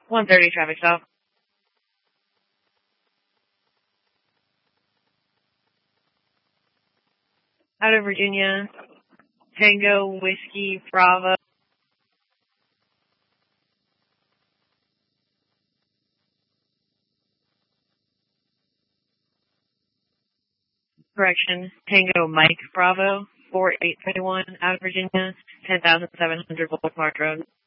130 traffic stop. Out of Virginia. Tango Whiskey Bravo. Correction. Tango Mike Bravo. 4821 out of Virginia. 10,700 Bullock Road.